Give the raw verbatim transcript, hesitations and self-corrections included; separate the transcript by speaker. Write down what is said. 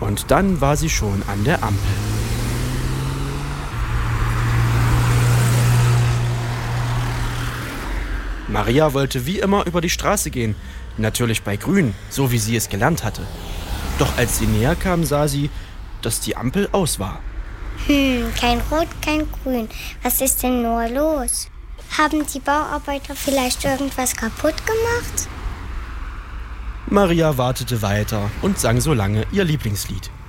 Speaker 1: Und dann war sie schon an der Ampel. Maria wollte wie immer über die Straße gehen, natürlich bei Grün, so wie sie es gelernt hatte. Doch als sie näher kam, sah sie, dass die Ampel aus war.
Speaker 2: Hm, kein Rot, kein Grün. Was ist denn nur los? Haben die Bauarbeiter vielleicht irgendwas kaputt gemacht?
Speaker 1: Maria wartete weiter und sang so lange ihr Lieblingslied.